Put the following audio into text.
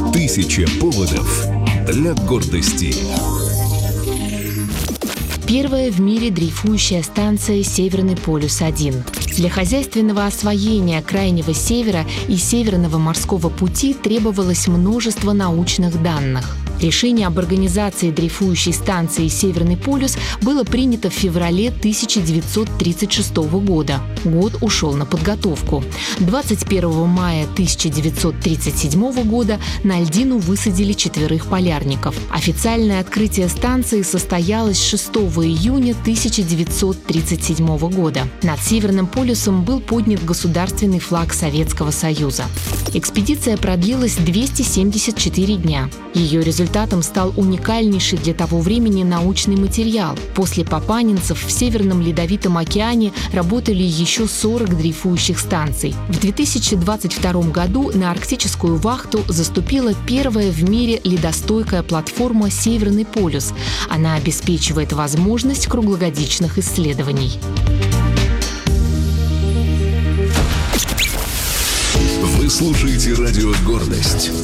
Тысяча поводов для гордости. Первая в мире дрейфующая станция «Северный полюс-1». Для хозяйственного освоения Крайнего Севера и Северного морского пути требовалось множество научных данных. Решение об организации дрейфующей станции «Северный полюс» было принято в феврале 1936 года. Год ушел на подготовку. 21 мая 1937 года на льдину высадили 4 полярников. Официальное открытие станции состоялось 6 июня 1937 года. Над Северным полюсом был поднят государственный флаг Советского Союза. Экспедиция продлилась 274 дня. Ее результатом стал уникальнейший для того времени научный материал. После папанинцев в Северном Ледовитом океане работали еще 40 дрейфующих станций. В 2022 году на арктическую вахту заступила первая в мире ледостойкая платформа «Северный полюс». Она обеспечивает возможность круглогодичных исследований. Вы слушаете радио «Гордость».